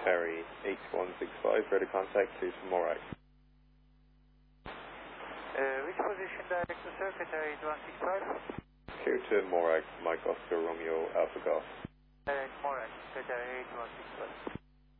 Harry 8165, ready contact, please for Morag. Which position director, Secretary 8165? Clear to Morag, Mike Oscar Romeo Alpha Golf. Morag, Secretary 8165.